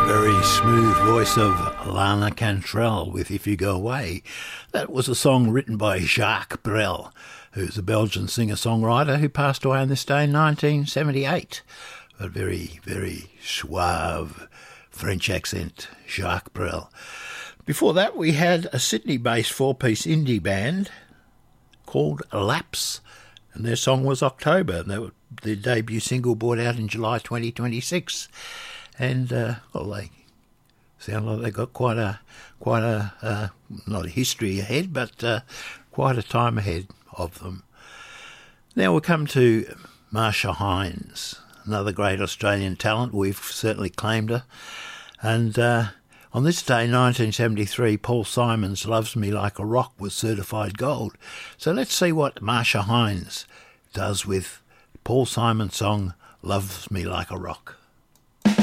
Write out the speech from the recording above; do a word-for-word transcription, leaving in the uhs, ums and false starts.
Very smooth voice of Lana Cantrell with If You Go Away. That was a song written by Jacques Brel, who's a Belgian singer-songwriter who passed away on this day in nineteen seventy-eight. A very, very suave French accent, Jacques Brel. Before that, we had a Sydney-based four-piece indie band called Lapse, and their song was October. They were, their debut single brought out in July twenty twenty-six. And, uh, well, they sound like they've got quite a, quite a, uh, not a history ahead, but uh, quite a time ahead of them. Now we come to Marcia Hines, another great Australian talent. We've certainly claimed her. And uh, on this day, nineteen seventy-three, Paul Simon's Loves Me Like a Rock was certified gold. So let's see what Marcia Hines does with Paul Simon's song, Loves Me Like a Rock.